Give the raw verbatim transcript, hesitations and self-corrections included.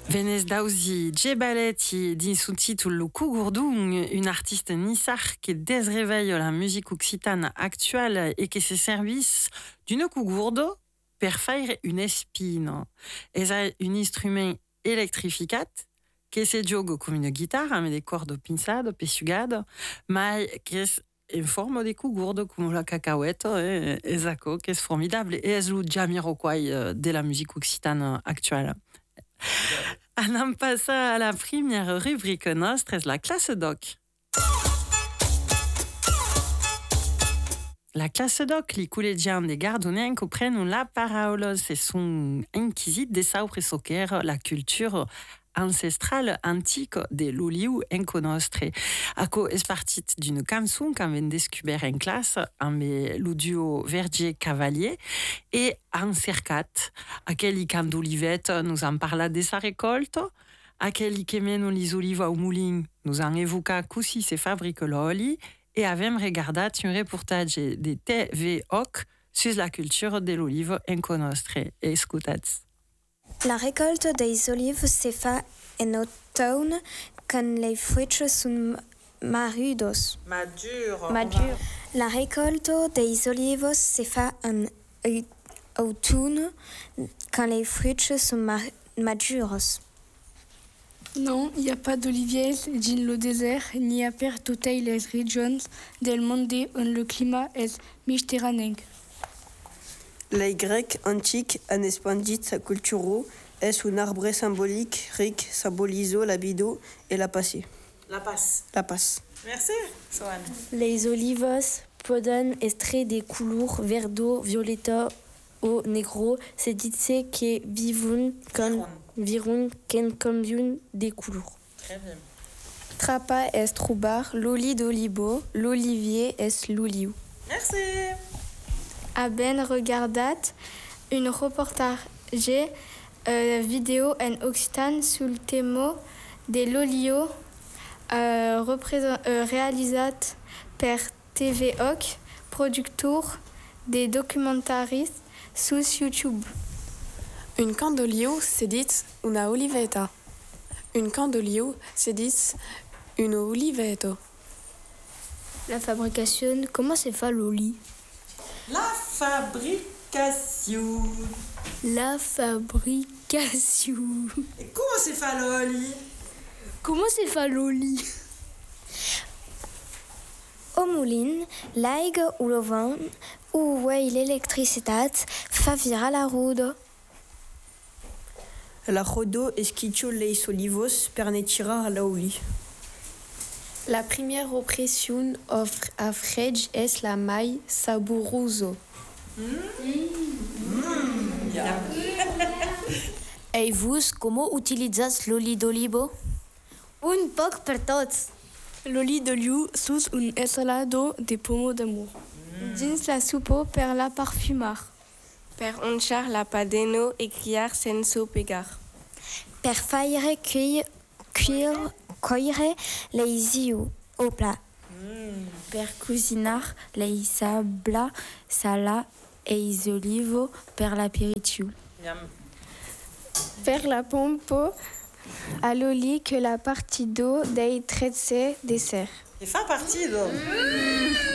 Venez dausi Djebaletti din son titolo Cougourdou, une artiste nissar qui désréveille la musique occitane actuelle et qui se service d'une cougourdo per faire une espino. Es a un instrument electrificat que se gioga come une guitare avec des cordes pinçado, pesugado, mais qui est en forme de cougourdo comme la cacahuète et esako, qui est formidable et est le Jamiroquai de la musique occitane actuelle. Anam passa à la première rubrique nostra, la classe doc. La classe doc, li collegians de Gardonenco prennent la parole, se sont inquisit de saure soquer la culture ancestrale antique de l'Oliu enco nostre. Aco es partit d'une cançon qu'avem descobert en classe amb lo duo Verger Cavalier et encercat. Aquell camp d'olivet nous en parla de sa récolte, aquell que mène les olives au moulin nous en évoca così se fabrique l'oli et avem regardat un reportatge de T V O C sur la culture de l'olive enco nostre. Escutats. La récolte des olives se fait en automne quand les fruits sont maduros. Madure. Madure. La récolte des olives se fait en automne quand les fruits sont ma- madures. Non, il n'y a pas d'oliviers dans le désert, ni à per toutes les régions del monde où le climat est méditerranéen. Les Grecs antiques han expandit sa culture es un arbre symbolique ric symboliso la bido et la pace. La passe. La pace. Merci, Soane. Les olives poden estre de couleurs verdo, violeta ou negro, se dice que vivun con virun qu'en cambiun de couleurs. Très bien. Trapa est troubar, l'oli d'olibo, l'olivier est l'oliu. Merci. Aben regardat une reportage euh, vidéo en Occitan sur le thème de l'olio euh, représent- euh, réalisé par T V O C, producteur des documentaristes sur YouTube. Une candolio se dit una oliveta. Une candolio se dit une oliveto. La fabrication, comment se fait l'oli? La fabrication. La fabrication. Et comment c'est fait l'oli? Comment se fait l'oli? Au moulin, l'aigua ou le vent ou l'électricité fa virar la roue. La rodo esquicho les olivos pernetira la oli. La première oppression offre à Fredj est la maille saboroso. Et vous, comment utilisez l'oli d'olivo? Un poc per tots. L'oli d'oliu sous un ensalado de pommes d'amour. Dins la soupe per la parfumar. Per onchar la padeno et criar senso pegar. Per faire cuire, cuire, cuire les œufs au plat. Per cuisinar les sabla, sala et les olives per l'apéritif. Per la pompe à l'oli que la partie d'eau des traits dessert. Il fait partie de...